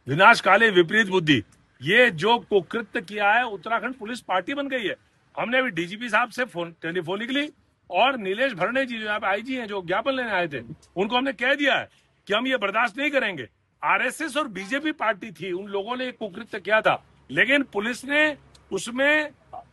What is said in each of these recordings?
विनाश काले विपरीत बुद्धि, ये जो कुकृत्य किया है, उत्तराखंड पुलिस पार्टी बन गई है। हमने अभी डीजीपी साहब से टेलीफोनिकली और नीलेश भरणे जी जो यहाँ पे आईजी हैं, जो ज्ञापन लेने आए थे, उनको हमने कह दिया है कि हम ये बर्दाश्त नहीं करेंगे। आरएसएस और बीजेपी पार्टी थी, उन लोगों ने कुकृत्य किया था, लेकिन पुलिस ने उसमें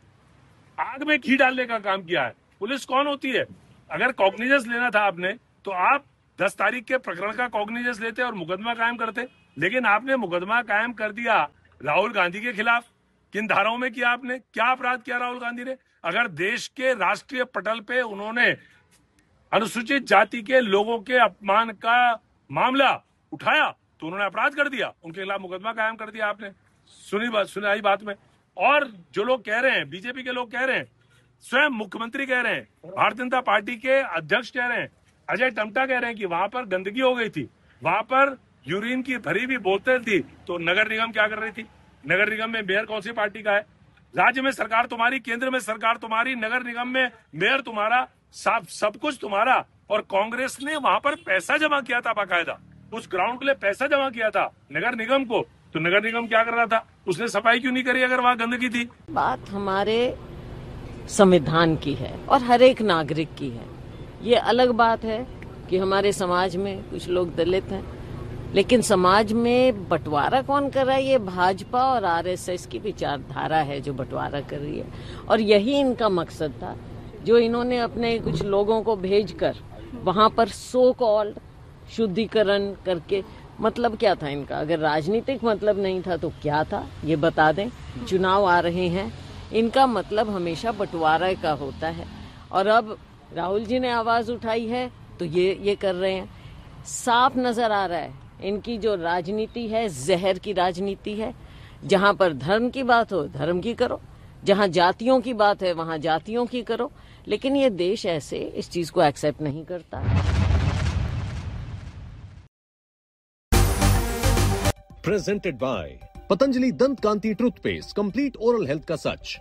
आग में घी डालने का काम किया है। पुलिस कौन होती है? अगर कॉग्निजेंस लेना था आपने, तो आप 10 तारीख के प्रकरण का कॉग्निजेंस लेते और मुकदमा कायम करते, लेकिन आपने मुकदमा कायम कर दिया राहुल गांधी के खिलाफ। किन धाराओं में किया आपने? क्या अपराध किया राहुल गांधी ने? अगर देश के राष्ट्रीय पटल पे उन्होंने अनुसूचित जाति के लोगों के अपमान का मामला उठाया तो उन्होंने अपराध कर दिया, उनके खिलाफ मुकदमा कायम कर दिया आपने। सुनाई बात में। और जो लोग कह रहे हैं, बीजेपी के लोग कह रहे हैं, स्वयं मुख्यमंत्री कह रहे हैं, भारतीय जनता पार्टी के अध्यक्ष कह रहे हैं, अजय टम्टा कह रहे हैं कि वहां पर गंदगी हो गई थी, वहां पर यूरिन की भरी हुई बोतल थी, तो नगर निगम क्या कर रही थी? नगर निगम में मेयर कौन सी पार्टी का है? राज्य में सरकार तुम्हारी, केंद्र में सरकार तुम्हारी, नगर निगम में मेयर तुम्हारा, सब कुछ तुम्हारा। और कांग्रेस ने वहां पर पैसा जमा किया था, बाकायदा उस ग्राउंड के लिए पैसा जमा किया था नगर निगम को। तो नगर निगम क्या कर रहा था? उसने सफाई क्यों नहीं करी अगर वहां गंदगी थी? बात हमारे संविधान की है और हर एक नागरिक की है। ये अलग बात है कि हमारे समाज में कुछ लोग दलित हैं, लेकिन समाज में बंटवारा कौन कर रहा है? ये भाजपा और आरएसएस की विचारधारा है जो बंटवारा कर रही है, और यही इनका मकसद था, जो इन्होंने अपने कुछ लोगों को भेजकर वहां पर सो कॉल्ड शुद्धिकरण करके। मतलब क्या था इनका? अगर राजनीतिक मतलब नहीं था तो क्या था ये बता दें। चुनाव आ रहे हैं, इनका मतलब हमेशा बंटवारा का होता है, और अब राहुल जी ने आवाज उठाई है तो ये कर रहे हैं। साफ नजर आ रहा है इनकी जो राजनीति है, जहर की राजनीति है। जहां पर धर्म की बात हो धर्म की करो, जहां जातियों की बात है वहां जातियों की करो, लेकिन ये देश ऐसे इस चीज को एक्सेप्ट नहीं करता। प्रेजेंटेड बाय पतंजलि दंत कांति टूथपेस्ट, कंप्लीट ओरल हेल्थ का सच।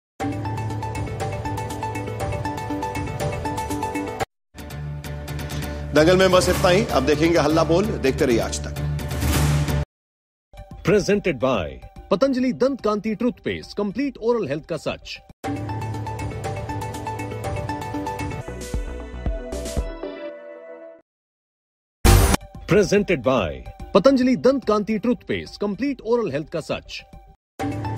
दंगल में बस इतना ही, अब देखेंगे हल्ला बोल। देखते रहिए आज तक। प्रेजेंटेड बाय पतंजलि दंत कांति टूथपेस्ट, कंप्लीट ओरल हेल्थ का सच। प्रेजेंटेड बाय पतंजलि दंत कांति टूथपेस्ट, कंप्लीट ओरल हेल्थ का सच।